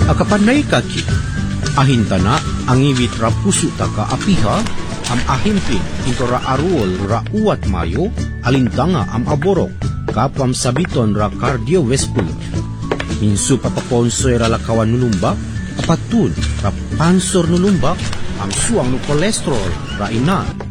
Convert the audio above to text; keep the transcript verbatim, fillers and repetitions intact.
Akapanay kaki, ahintana ang iwit ra puso ta ka apiha, am ahimpin into ra aruol ra uwat mayo, alintanga am aborok, kapam sabiton ra cardiovascular. Minsu papaponsoy ra lakawan nulumbak, apatun ra pansor nulumbak, am suang no kolesterol ra inan.